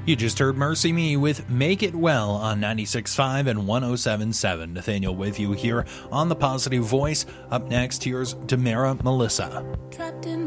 You just heard Mercy Me with Make It Well on 96.5 and 107.7. Nathaniel with you here on The Positive Voice. Up next, here's Tamara Melissa.